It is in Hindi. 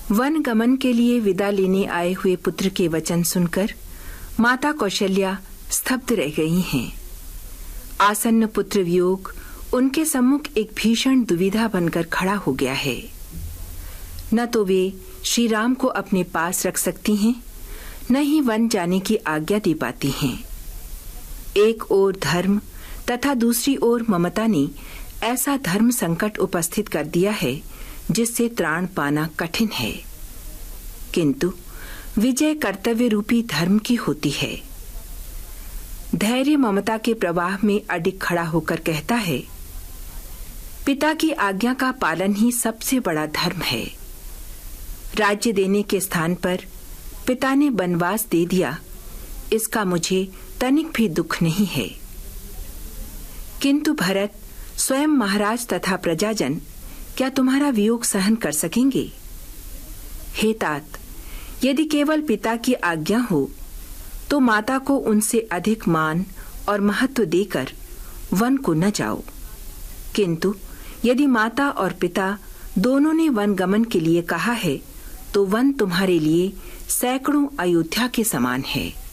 वन गमन के लिए विदा लेने आए हुए पुत्र के वचन सुनकर माता कौशल्या स्तब्ध रह गई हैं। आसन्न पुत्र वियोग उनके सम्मुख एक भीषण दुविधा बनकर खड़ा हो गया है। न तो वे श्री राम को अपने पास रख सकती हैं, न ही वन जाने की आज्ञा दे पाती हैं। एक ओर धर्म तथा दूसरी ओर ममता ने ऐसा धर्म संकट उपस्थित कर दिया है जिससे त्राण पाना कठिन है। किंतु विजय कर्तव्य रूपी धर्म की होती है। धैर्य ममता के प्रवाह में अडिग खड़ा होकर कहता है, पिता की आज्ञा का पालन ही सबसे बड़ा धर्म है। राज्य देने के स्थान पर पिता ने वनवास दे दिया, इसका मुझे तनिक भी दुख नहीं है। किंतु भरत, स्वयं महाराज तथा प्रजाजन क्या तुम्हारा वियोग सहन कर सकेंगे? हे तात, यदि केवल पिता की आज्ञा हो तो माता को उनसे अधिक मान और महत्व देकर वन को न जाओ। किंतु यदि माता और पिता दोनों ने वन गमन के लिए कहा है तो वन तुम्हारे लिए सैकड़ों अयोध्या के समान है।